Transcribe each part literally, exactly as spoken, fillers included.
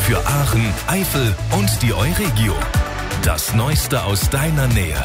Für Aachen, Eifel und die Euregio. Das Neueste aus deiner Nähe.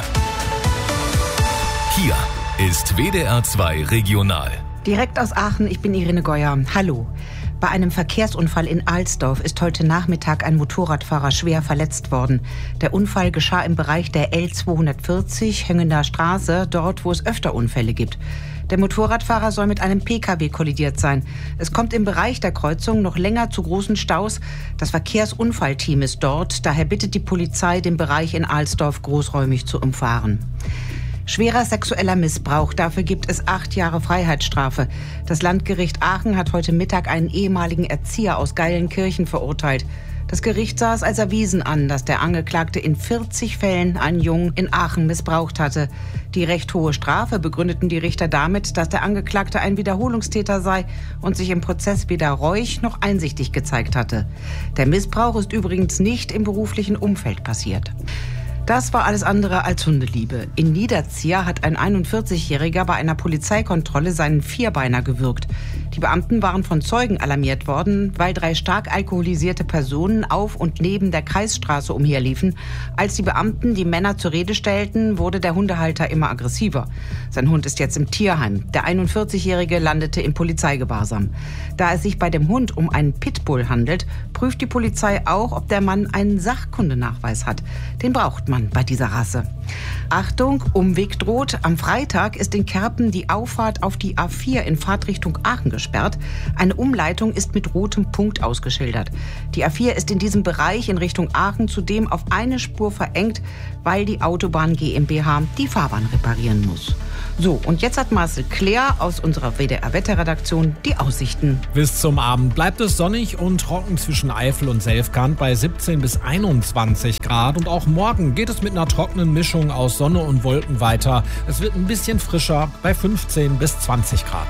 Hier ist W D R zwei Regional. Direkt aus Aachen, ich bin Irene Geuer. Hallo. Bei einem Verkehrsunfall in Alsdorf ist heute Nachmittag ein Motorradfahrer schwer verletzt worden. Der Unfall geschah im Bereich der L zweihundertvierzig Höngener Straße, dort wo es öfter Unfälle gibt. Der Motorradfahrer soll mit einem P K W kollidiert sein. Es kommt im Bereich der Kreuzung noch länger zu großen Staus. Das Verkehrsunfallteam ist dort. Daher bittet die Polizei, den Bereich in Alsdorf großräumig zu umfahren. Schwerer sexueller Missbrauch, dafür gibt es acht Jahre Freiheitsstrafe. Das Landgericht Aachen hat heute Mittag einen ehemaligen Erzieher aus Geilenkirchen verurteilt. Das Gericht sah es als erwiesen an, dass der Angeklagte in vierzig Fällen einen Jungen in Aachen missbraucht hatte. Die recht hohe Strafe begründeten die Richter damit, dass der Angeklagte ein Wiederholungstäter sei und sich im Prozess weder reuig noch einsichtig gezeigt hatte. Der Missbrauch ist übrigens nicht im beruflichen Umfeld passiert. Das war alles andere als Hundeliebe. In Niederzier hat ein einundvierzigjähriger bei einer Polizeikontrolle seinen Vierbeiner gewürgt. Die Beamten waren von Zeugen alarmiert worden, weil drei stark alkoholisierte Personen auf und neben der Kreisstraße umherliefen. Als die Beamten die Männer zur Rede stellten, wurde der Hundehalter immer aggressiver. Sein Hund ist jetzt im Tierheim. Der einundvierzigjährige landete im Polizeigewahrsam. Da es sich bei dem Hund um einen Pitbull handelt, prüft die Polizei auch, ob der Mann einen Sachkundenachweis hat. Den braucht man bei dieser Rasse. Achtung, Umweg droht. Am Freitag ist in Kerpen die Auffahrt auf die A vier in Fahrtrichtung Aachen gesperrt. Eine Umleitung ist mit rotem Punkt ausgeschildert. Die A vier ist in diesem Bereich in Richtung Aachen zudem auf eine Spur verengt, weil die Autobahn GmbH die Fahrbahn reparieren muss. So, und jetzt hat Marcel Claire aus unserer W D R-Wetterredaktion die Aussichten. Bis zum Abend bleibt es sonnig und trocken zwischen Eifel und Selfkant bei siebzehn bis einundzwanzig Grad. Und auch morgen geht es mit einer trockenen Mischung aus Sonne und Wolken weiter. Es wird ein bisschen frischer bei fünfzehn bis zwanzig Grad.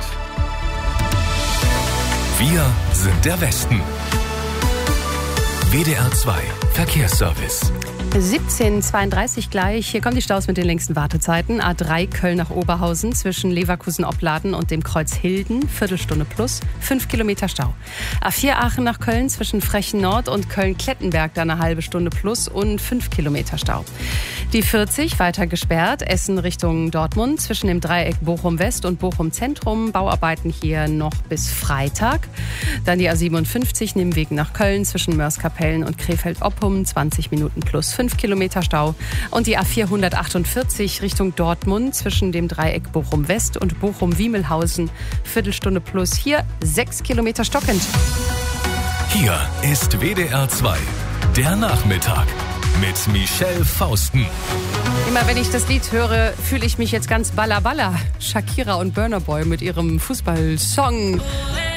Wir sind der Westen. W D R zwei Verkehrsservice. siebzehn Uhr zweiunddreißig gleich. Hier kommen die Staus mit den längsten Wartezeiten. A drei Köln nach Oberhausen zwischen Leverkusen-Opladen und dem Kreuz Hilden. Viertelstunde plus. Fünf Kilometer Stau. A vier Aachen nach Köln zwischen Frechen Nord und Köln-Klettenberg. Da eine halbe Stunde plus und fünf Kilometer Stau. Die vierzig weiter gesperrt. Essen Richtung Dortmund zwischen dem Dreieck Bochum-West und Bochum-Zentrum. Bauarbeiten hier noch bis Freitag. Dann die A siebenundfünfzig Nebenweg nach Köln zwischen Mörs-Kapellen und Krefeld-Oppum. zwanzig Minuten plus. fünf Kilometer Stau. Und die A vierhundertachtundvierzig Richtung Dortmund zwischen dem Dreieck Bochum-West und Bochum-Wiemelhausen. Viertelstunde plus. Hier sechs Kilometer stockend. Hier ist W D R zwei, der Nachmittag mit Michelle Fausten. Immer wenn ich das Lied höre, fühle ich mich jetzt ganz balla balla. Shakira und Burna Boy mit ihrem Fußballsong.